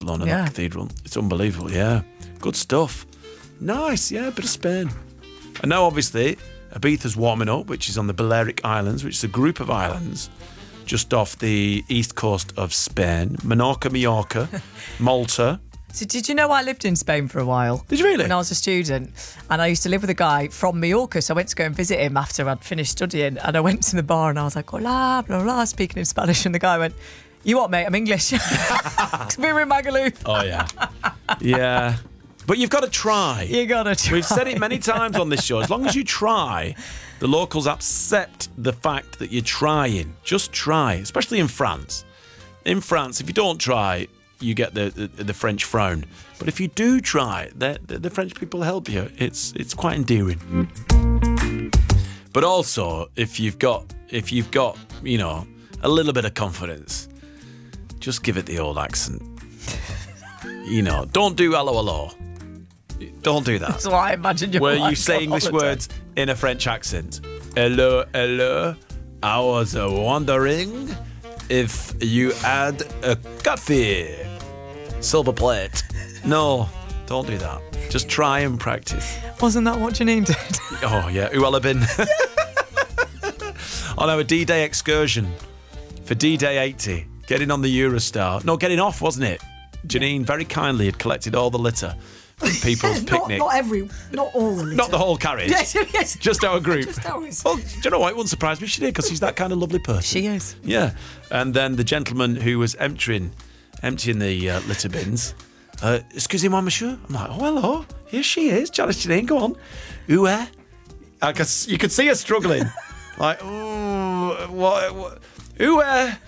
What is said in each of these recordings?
Barcelona, that cathedral. It's unbelievable, yeah. Good stuff. Nice, yeah, a bit of Spain. And now, obviously, Ibiza's warming up, which is on the Balearic Islands, which is a group of islands just off the east coast of Spain. Menorca, Mallorca, Malta. So did you know I lived in Spain for a while? Did you really? When I was a student. And I used to live with a guy from Mallorca, so I went to go and visit him after I'd finished studying. And I went to the bar and I was like, hola, blah, blah, speaking in Spanish. And the guy went, you what, mate? I'm English. We're in Magaluf. Oh, yeah. Yeah. But you've got to try. You got to try. We've said it many times on this show. As long as you try, the locals accept the fact that you're trying. Just try, especially in France. In France, if you don't try, you get the French frown. But if you do try, the French people help you. It's quite endearing. But also, if you've got you know, a little bit of confidence, just give it the old accent. You know, don't do hello, hello. Don't do that. That's what I imagine you where you say English words in a French accent. Hello, hello. I was wondering if you had a coffee. Silver plate. No, don't do that. Just try and practice. Wasn't that what Janine did? Oh, yeah. Who been? On our D-Day excursion for D-Day 80, getting on the Eurostar. No, getting off, wasn't it? Janine very kindly had collected all the litter from people's picnic. Not all the litter. Not the whole carriage. Yes. Just our group. Just ours. Well, do you know what? It wouldn't surprise me if she did, because she's that kind of lovely person. She is. Yeah. And then the gentleman who was emptying the litter bins. Excusez-moi, monsieur. I'm like, oh, hello. Here she is. Janice Janine, go on. Où est? You could see her struggling. Like, oh, what? Où est?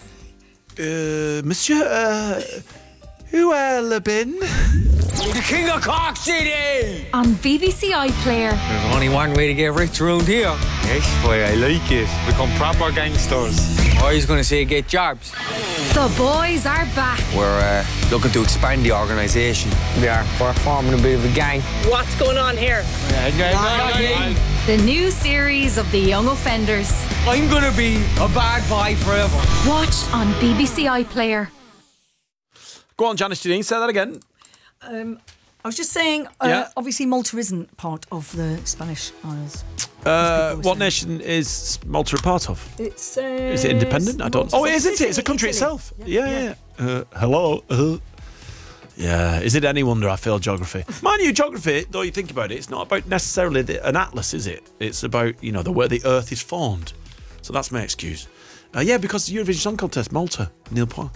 Monsieur, où est le bin? The King of Cork City! On BBC iPlayer. There's only one way to get rich around here. Yes, boy, I like it. Become proper gangsters. I was going to say get jobs. The boys are back. We're looking to expand the organisation. We're forming a bit of a gang. What's going on here? The new series of The Young Offenders. I'm going to be a bad boy forever. Watch on BBC iPlayer. Go on, Janice Janine, say that again. I was just saying, obviously Malta isn't part of the Spanish Isles. What nation is Malta a part of? It's is it independent? I don't. Oh, isn't it? It's a country itself. Yeah. Hello. Yeah. Is it any wonder I failed geography? Mind you, geography, though you think about it, it's not about necessarily an atlas, is it? It's about where the Earth is formed. So that's my excuse. Because the Eurovision Song Contest, Malta, nil point.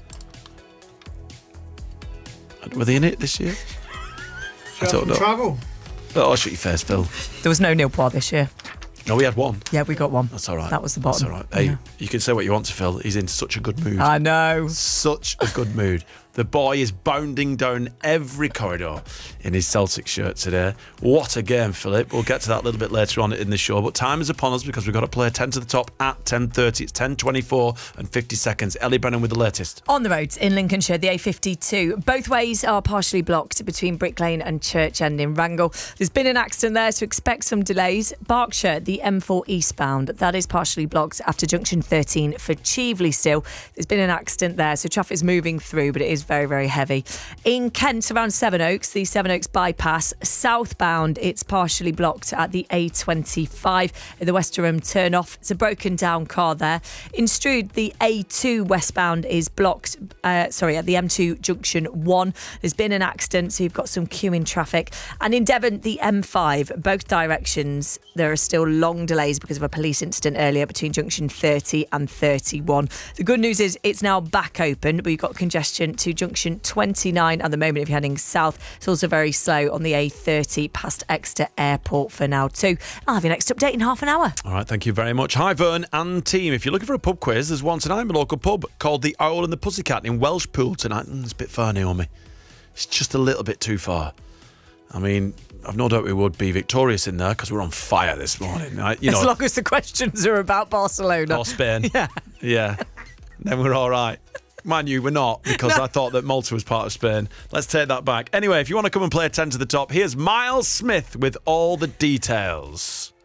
Were they in it this year? I don't know. Travel. Oh, shut your face, Phil. There was no nil point this year. No, we had one. Yeah, we got one. That's all right. That was the bottom. That's all right. Hey, you can say what you want to Phil. He's in such a good mood. I know. Such a good mood. The boy is bounding down every corridor in his Celtic shirt today. What a game, Philip. We'll get to that a little bit later on in the show. But time is upon us because we've got to play 10 to the top at 10:30. It's 10:24 and 50 seconds. Ellie Brennan with the latest. On the roads in Lincolnshire, the A52. Both ways are partially blocked between Brick Lane and Church End in Wrangle. There's been an accident there, so expect some delays. Berkshire, the M4 eastbound, that is partially blocked after junction 13 for Cheveley still. There's been an accident there, so traffic is moving through, but it is very, very heavy. In Kent, around Sevenoaks, the Sevenoaks bypass, southbound, it's partially blocked at the A25 at the Westerham turn-off. It's a broken down car there. In Strood, the A2 westbound is blocked, at the M2 junction 1. There's been an accident, so you've got some queuing traffic. And in Devon, the M5, both directions, there are still long delays because of a police incident earlier between junction 30 and 31. The good news is it's now back open, but you've got congestion to junction 29 at the moment if you're heading south. It's also very slow on the A30 past Exeter Airport for now too. I'll have your next update in half an hour. All right, thank you very much. Hi, Vern and team. If you're looking for a pub quiz, there's one tonight, a local pub called the Owl and the Pussycat in Welshpool tonight. It's a bit far, Naomi. It's just a little bit too far. I mean, I've no doubt we would be victorious in there because we're on fire this morning. As long as the questions are about Barcelona. Or Spain. Yeah. Then we're all right. Mind you, we're not, because I thought that Malta was part of Spain. Let's take that back. Anyway, if you want to come and play 10 to the top, here's Miles Smith with all the details.